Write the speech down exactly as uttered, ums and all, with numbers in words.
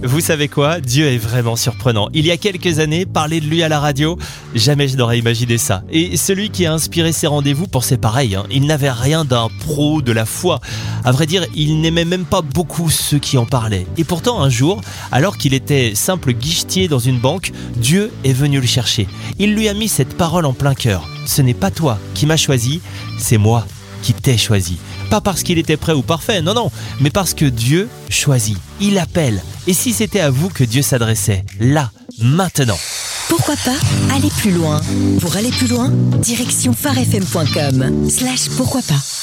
Vous savez quoi ? Dieu est vraiment surprenant. Il y a quelques années, parler de lui à la radio, jamais je n'aurais imaginé ça. Et celui qui a inspiré ces rendez-vous, pour c'est pareil, hein, il n'avait rien d'un pro de la foi. À vrai dire, il n'aimait même pas beaucoup ceux qui en parlaient. Et pourtant, un jour, alors qu'il était simple guichetier dans une banque, Dieu est venu le chercher. Il lui a mis cette parole en plein cœur. Ce n'est pas toi qui m'as choisi, c'est moi qui t'ai choisi. Pas parce qu'il était prêt ou parfait, non, non, mais parce que Dieu choisit, il appelle. Et si c'était à vous que Dieu s'adressait, là, maintenant. Pourquoi pas aller plus loin ? Pour aller plus loin, direction phare f m point com slash pourquoi pas.